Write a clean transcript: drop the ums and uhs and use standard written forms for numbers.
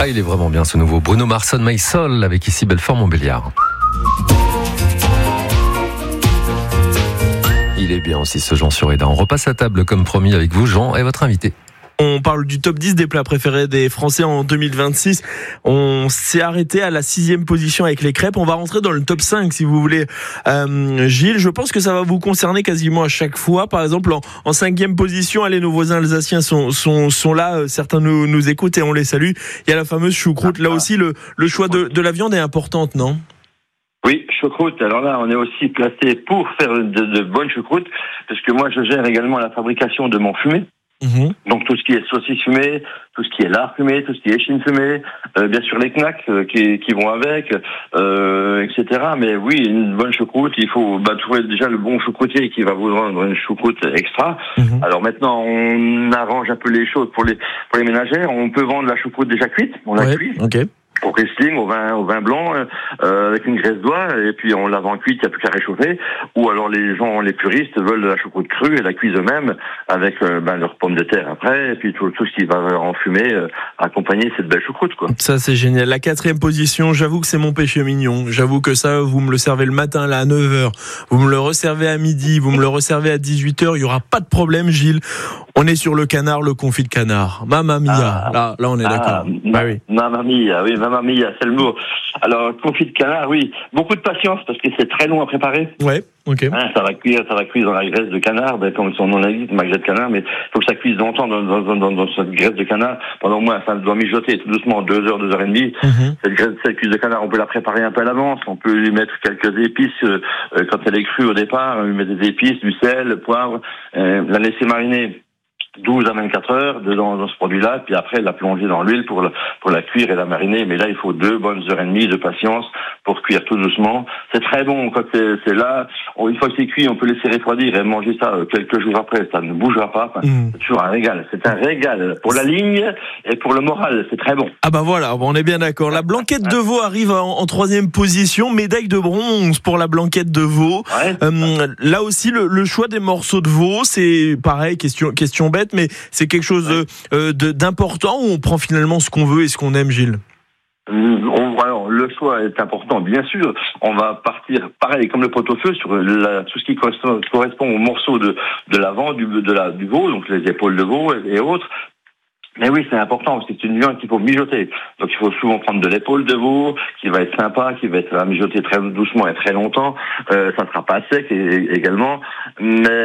Ah, il est vraiment bien ce nouveau Bruno Mars, My Soul, avec ici Belfort-Montbéliard. Il est bien aussi ce Jean Sureda. On repasse à table comme promis avec vous, Jean, et votre invité. On parle du top 10 des plats préférés des Français en 2026. On s'est arrêté à la 6e position avec les crêpes. On va rentrer dans le top 5 si vous voulez. Gilles, je pense que ça va vous concerner quasiment à chaque fois. Par exemple, en 5e position, allez, nos voisins alsaciens sont là. Certains nous écoutent et on les salue. Il y a la fameuse choucroute. Là aussi, le choix de la viande est importante, non ? Oui, choucroute. Alors là, on est aussi placé pour faire de bonnes choucroutes, parce que moi, je gère également la fabrication de mon fumé. Donc tout ce qui est saucisse fumée, tout ce qui est lard fumé, tout ce qui est échine fumée, bien sûr les knacks qui vont avec, etc. Mais oui, une bonne choucroute, il faut trouver déjà le bon choucroutier qui va vous rendre une choucroute extra. Alors maintenant, on arrange un peu les choses pour les ménagères. On peut vendre la choucroute déjà cuite, on la cuit. Okay. Au Riesling, au vin blanc, avec une graisse d'oie, et puis on la vend cuite, il n'y a plus qu'à réchauffer. Ou alors les puristes veulent de la choucroute crue et la cuisent eux-mêmes avec leurs pommes de terre après, et puis tout ce qui va en fumée accompagner cette belle choucroute, quoi. Ça c'est génial. La 4e position, j'avoue que c'est mon péché mignon. J'avoue que ça, vous me le servez le matin là à 9h, vous me le resservez à midi, vous me le resservez à 18h, il n'y aura pas de problème, Gilles. On est sur le canard, le confit de canard. Mamma mia. Là on est d'accord. Oui. Mamma mia, oui, Mamma mia, c'est le mot. Alors, confit de canard, oui. Beaucoup de patience, parce que c'est très long à préparer. Ouais, ok. Ça va cuire dans la graisse de canard, comme son nom l'indique, ma graisse de canard, mais il faut que ça cuise longtemps dans cette graisse de canard. Pendant au moins, ça doit mijoter tout doucement, 2 heures, 2 heures et demie. Cette cuisse de canard, on peut la préparer un peu à l'avance. On peut lui mettre quelques épices, quand elle est crue au départ. On lui met des épices, du sel, le poivre, la laisser mariner 12 à 24 heures dans ce produit-là, puis après la plonger dans l'huile pour la cuire et la mariner. Mais là, il faut 2 bonnes heures et demie de patience pour cuire tout doucement. C'est très bon quand c'est là. Une fois que c'est cuit, on peut laisser refroidir et manger ça quelques jours après. Ça ne bougera pas. C'est toujours un régal. C'est un régal pour la ligne et pour le moral. C'est très bon. Ah voilà, on est bien d'accord. La blanquette de veau arrive en 3e position. Médaille de bronze pour la blanquette de veau. Ouais. Là aussi, le choix des morceaux de veau, c'est pareil, question bête, mais c'est quelque chose d'important où on prend finalement ce qu'on veut et ce qu'on aime, Gilles? Alors, le choix est important, bien sûr. On va partir, pareil, comme le pot-au-feu, sur tout ce qui correspond aux morceaux de l'avant du veau, donc les épaules de veau et autres. Mais oui, c'est important, parce que c'est une viande qu'il faut mijoter. Donc il faut souvent prendre de l'épaule de veau, qui va être sympa, qui va être mijoter très doucement et très longtemps. Ça ne sera pas sec également. Mais